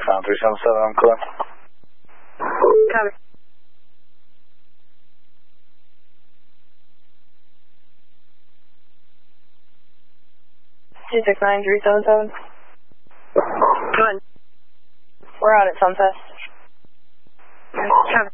Sound 377, I'm clear. Copy. 269-377. Go ahead. We're out at Sunfest. Copy.